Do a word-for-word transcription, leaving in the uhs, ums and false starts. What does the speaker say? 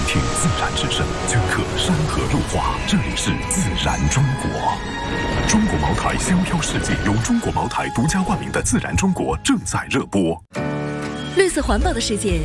听自然之声，镌刻山河入画。这里是自然中国。中国茅台香飘世界由中国茅台独家冠名的《自然中国》正在热播。 绿色环保的世界